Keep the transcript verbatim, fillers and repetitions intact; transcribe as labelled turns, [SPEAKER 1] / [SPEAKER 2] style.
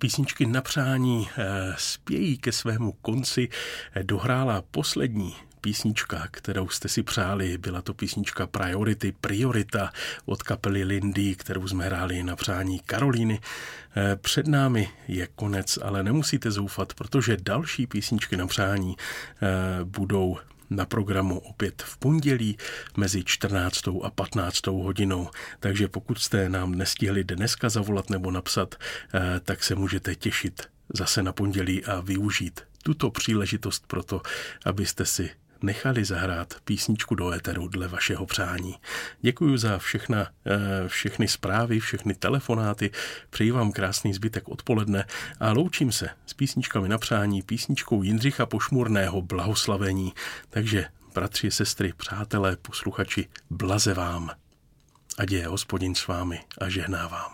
[SPEAKER 1] Písničky na přání spějí ke svému konci. Dohrála poslední písnička, kterou jste si přáli. Byla to písnička Priority, Priorita od kapely Lindy, kterou jsme hráli na přání Karolíny. Před námi je konec, ale nemusíte zoufat, protože další písničky na přání budou na programu opět v pondělí mezi čtrnáctou a patnáctou hodinou. Takže pokud jste nám nestihli dneska zavolat nebo napsat, tak se můžete těšit zase na pondělí a využít tuto příležitost pro to, abyste si nechali zahrát písničku do éteru dle vašeho přání. Děkuji za všechna, všechny zprávy, všechny telefonáty, přeji vám krásný zbytek odpoledne a loučím se s písničkami na přání, písničkou Jindřicha Pošmurného Blahoslavení. Takže bratři, sestry, přátelé, posluchači, blaze vám. Ať je Hospodin s vámi a žehná vám.